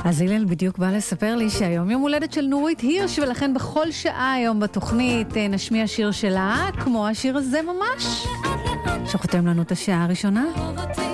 אז הלל בדיוק בא לספר לי שהיום יום הולדת של נורית הירש, ולכן בכל שעה היום בתוכנית נשמיע שיר שלה, כמו השיר הזה ממש, שחותם לנו את השעה הראשונה.